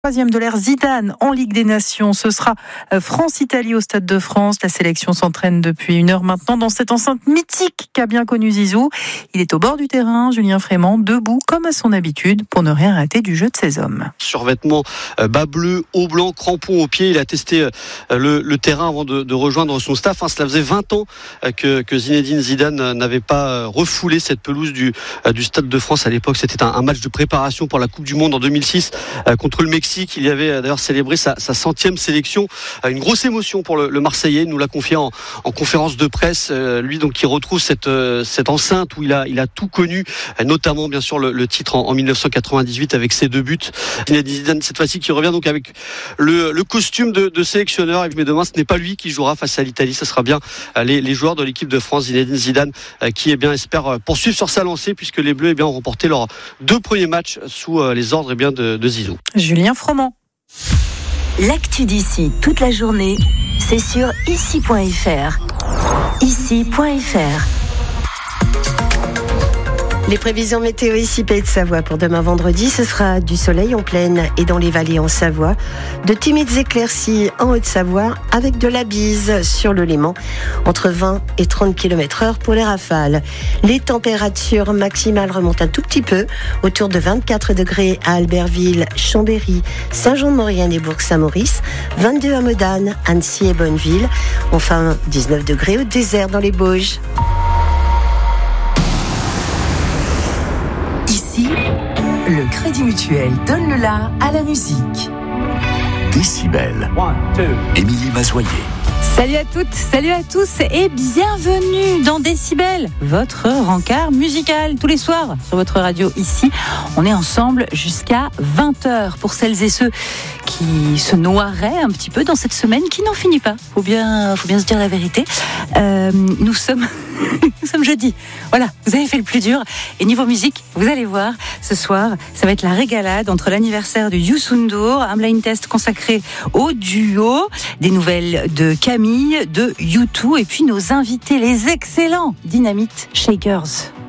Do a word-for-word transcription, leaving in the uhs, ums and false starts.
Troisième de l'ère Zidane en Ligue des Nations, ce sera France-Italie au Stade de France. La sélection s'entraîne depuis une heure maintenant dans cette enceinte mythique qu'a bien connu Zizou. Il est au bord du terrain, Julien Frémont, debout comme à son habitude pour ne rien rater du jeu de ses hommes. Survêtement bas bleu, haut blanc, crampons aux pieds. Il a testé le, le terrain avant de, de rejoindre son staff. Hein, cela faisait vingt ans que, que Zinedine Zidane n'avait pas refoulé cette pelouse du, du Stade de France. À l'époque, c'était un, un match de préparation pour la Coupe du Monde en deux mille six contre le Mexique. Il avait d'ailleurs célébré sa, sa centième sélection. Une grosse émotion pour le, le Marseillais. Il nous l'a confié en, en conférence de presse. Euh, lui, donc, qui retrouve cette, euh, cette enceinte où il a, il a tout connu, notamment bien sûr le, le titre en, en dix-neuf cent quatre-vingt-dix-huit avec ses deux buts. Zinedine Zidane cette fois-ci qui revient donc avec le, le costume de, de sélectionneur. Mais demain, ce n'est pas lui qui jouera face à l'Italie. Ce sera bien les, les joueurs de l'équipe de France. Zinedine Zidane qui, eh bien, espère poursuivre sur sa lancée puisque les Bleus, eh bien, ont remporté leurs deux premiers matchs sous les ordres, eh bien, de, de Zizou. Julien Froment. L'actu d'ici toute la journée, c'est sur ici point f r. ici point f r. Les prévisions météo ici Pays de Savoie pour demain vendredi, ce sera du soleil en plaine et dans les vallées en Savoie, de timides éclaircies en Haute-Savoie avec de la bise sur le Léman, entre vingt et trente kilomètres heure pour les rafales. Les températures maximales remontent un tout petit peu, autour de vingt-quatre degrés à Albertville, Chambéry, Saint-Jean-de-Maurienne et Bourg-Saint-Maurice, vingt-deux à Modane, Annecy et Bonneville, enfin dix-neuf degrés au désert dans les Bauges. Ici, le Crédit Mutuel donne le la à la musique. Décibel. Émilie Mazoyer. Salut à toutes, salut à tous et bienvenue dans Décibel, votre rencard musical tous les soirs sur votre radio ici. On est ensemble jusqu'à vingt heures pour celles et ceux qui se noieraient un petit peu dans cette semaine qui n'en finit pas. Faut bien, faut bien se dire la vérité. Euh, nous sommes, nous sommes jeudi. Voilà, vous avez fait le plus dur. Et niveau musique, vous allez voir, ce soir, ça va être la régalade entre l'anniversaire de Youssou N'Dour, un blind test consacré au duo, des nouvelles de Camille, de U deux et puis nos invités, les excellents Dynamite Shakers.